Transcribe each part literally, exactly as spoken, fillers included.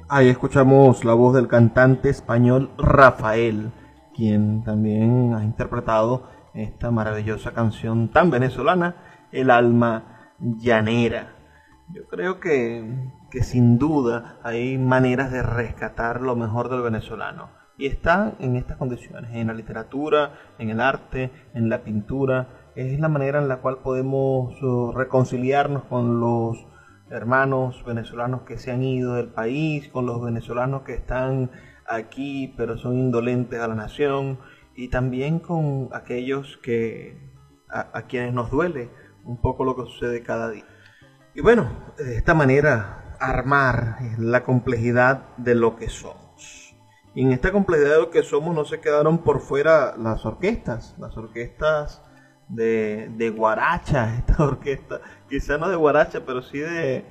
Ahí escuchamos la voz del cantante español Rafael, quien también ha interpretado esta maravillosa canción tan venezolana, El alma llanera. Yo creo que, que sin duda hay maneras de rescatar lo mejor del venezolano. Y está en estas condiciones, en la literatura, en el arte, en la pintura. Es la manera en la cual podemos uh, reconciliarnos con los hermanos venezolanos que se han ido del país, con los venezolanos que están aquí pero son indolentes a la nación, y también con aquellos que a, a quienes nos duele un poco lo que sucede cada día. Y bueno, de esta manera armar la complejidad de lo que somos. Y en esta complejidad de lo que somos no se quedaron por fuera las orquestas, las orquestas de, de guaracha, esta orquesta, quizá no de guaracha, pero sí de,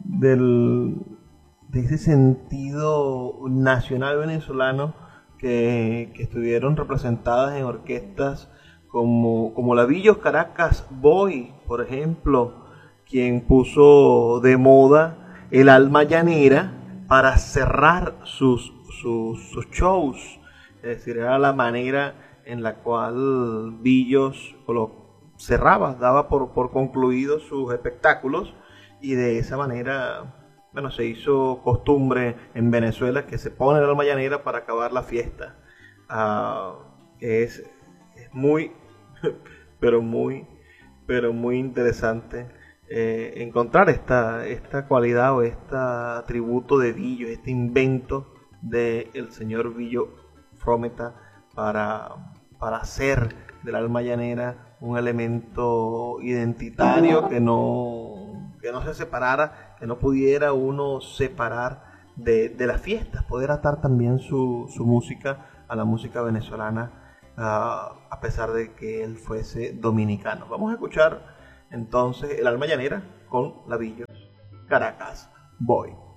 del, de ese sentido nacional venezolano que, que estuvieron representadas en orquestas como, como la Villos Caracas Boy, por ejemplo, quien puso de moda el alma llanera para cerrar sus, sus, sus shows. Es decir, era la manera en la cual Villos lo cerraba, daba por, por concluidos sus espectáculos, y de esa manera, bueno, se hizo costumbre en Venezuela que se pone el alma llanera para acabar la fiesta. Uh, es, es muy, pero muy, pero muy interesante eh, encontrar esta, esta cualidad o este atributo de Villos, este invento del señor Villo Frometa para, para hacer del alma llanera un elemento identitario que no, que no se separara, que no pudiera uno separar de, de las fiestas, poder atar también su, su música a la música venezolana, uh, a pesar de que él fuese dominicano. Vamos a escuchar entonces el alma llanera con la Villos Caracas Boy.